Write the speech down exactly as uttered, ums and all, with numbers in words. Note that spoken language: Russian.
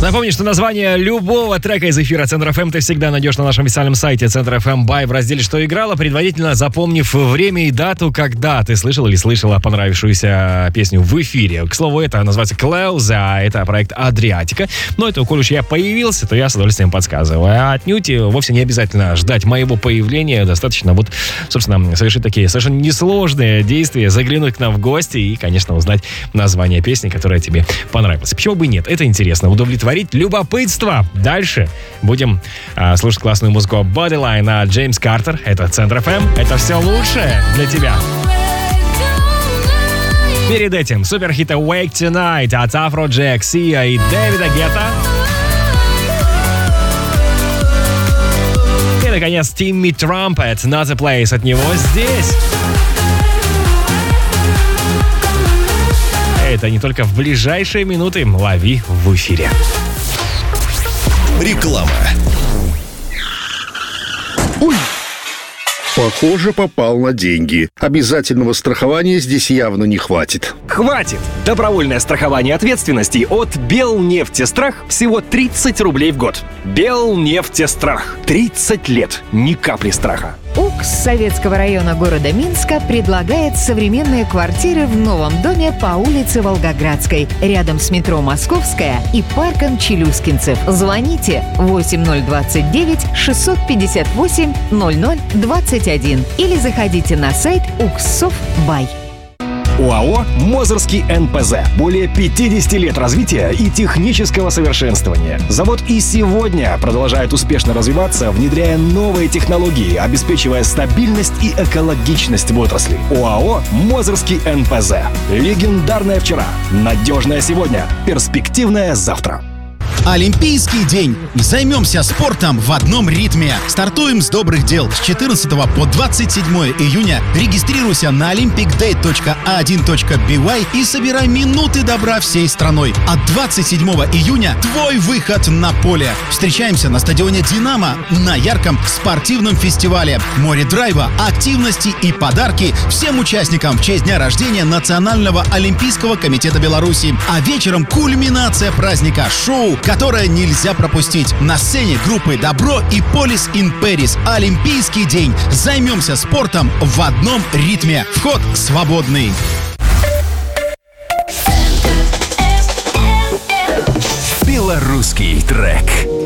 Напомню, что название любого трека из эфира Центр эф эм ты всегда найдешь на нашем официальном сайте Центр эф эм Бай в разделе «Что играло», предварительно запомнив время и дату, когда ты слышал или слышала понравившуюся песню в эфире. К слову, это называется «Close», а это проект «Адриатика». Но это, коль уж я появился, то я с удовольствием подсказываю. А отнюдь вовсе не обязательно ждать моего появления. Достаточно вот, собственно, совершить такие совершенно несложные действия, заглянуть к нам в гости и, конечно, узнать название песни, которая тебе понравилась. Почему бы и нет? Это интересно. Удовлетворить любопытство. Дальше будем а, слушать классную музыку Bodyline от Джеймс Картер. Это Центр эф эм. Это все лучшее для тебя. Перед этим суперхит Awake Tonight от Afrojack, Сиа и Дэвида Гетта. И, наконец, Timmy Trumpet, Not a Place от него здесь. Это не только в ближайшие минуты. Лови в эфире. Реклама. Ой! Похоже, попал на деньги. Обязательного страхования здесь явно не хватит. Хватит! Добровольное страхование ответственности от Белнефтестрах всего тридцать рублей в год. Белнефтестрах. тридцать лет. Ни капли страха. УКС Советского района города Минска предлагает современные квартиры в новом доме по улице Волгоградской, рядом с метро Московская и парком Челюскинцев. Звоните восемь ноль двадцать девять шестьсот пятьдесят восемь ноль ноль двадцать один или заходите на сайт укссов бай. ОАО «Мозырский эн пэ зэ». Более пятьдесят лет развития и технического совершенствования. Завод и сегодня продолжает успешно развиваться, внедряя новые технологии, обеспечивая стабильность и экологичность в отрасли. ОАО «Мозырский эн пэ зэ». Легендарное вчера, надежное сегодня, перспективное завтра. Олимпийский день. Займемся спортом в одном ритме. Стартуем с добрых дел. С четырнадцатого по двадцать седьмое июня регистрируйся на олимпик дэй точка а один точка би вай и собирай минуты добра всей страной. А двадцать седьмого июня твой выход на поле. Встречаемся на стадионе «Динамо» на ярком спортивном фестивале. Море драйва, активности и подарки всем участникам в честь дня рождения Национального олимпийского комитета Беларуси. А вечером кульминация праздника — шоу, которое нельзя пропустить. На сцене группы «Добро» и «Полис ин Пэрис». Олимпийский день. Займемся спортом в одном ритме. Вход свободный. Белорусский трек.